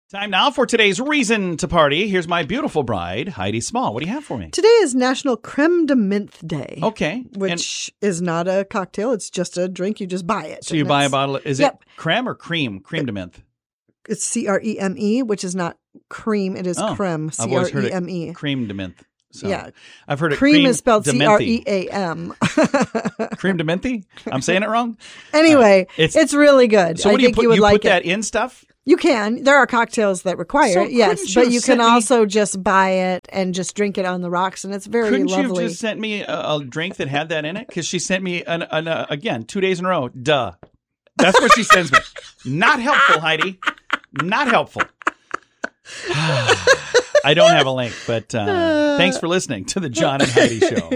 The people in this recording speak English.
Time now for today's reason to party. Here's my beautiful bride, Heidi Small. What do you have for me? Today is National Creme de Menthe Day. Okay. Which is not a cocktail. It's just a drink. You just buy it. So you buy a bottle. Is it creme or cream? Creme de menthe. It's C-R-E-M-E, which is not cream. It is creme. I've always heard C-R-E-M-E. Cream de menthe. So yeah. I've heard it. Cream is spelled C-R-E-A-M. Cream de menthe? I'm saying it wrong? Anyway, it's really good. So what do you put? You put that in stuff? You can. There are cocktails that require it, yes. But you can also just buy it and just drink it on the rocks, and it's very lovely. Couldn't you have just sent me a drink that had that in it? Because she sent me, again, 2 days in a row. Duh. That's what she sends me. Not helpful, Heidi. Not helpful. I don't have a link, but thanks for listening to the John and Heidi Show.